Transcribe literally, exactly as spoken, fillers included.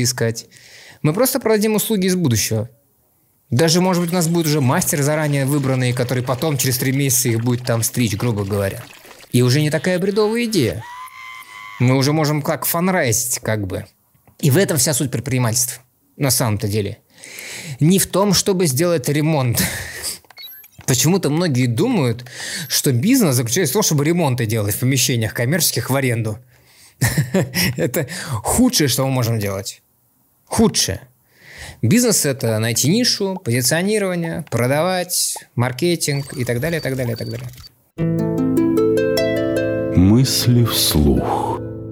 искать. Мы просто продадим услуги из будущего. Даже, может быть, у нас будет уже мастер заранее выбранный, который потом через три месяца их будет там стричь, грубо говоря. И уже не такая бредовая идея. Мы уже можем как фанрайзить, как бы. И в этом вся суть предпринимательства. На самом-то деле. Не в том, чтобы сделать ремонт. Почему-то многие думают, что бизнес заключается в том, чтобы ремонты делать в помещениях коммерческих в аренду. Это худшее, что мы можем делать. Худшее. Бизнес – это найти нишу, позиционирование, продавать, маркетинг и так далее, и так далее, и так далее. Мысли вслух.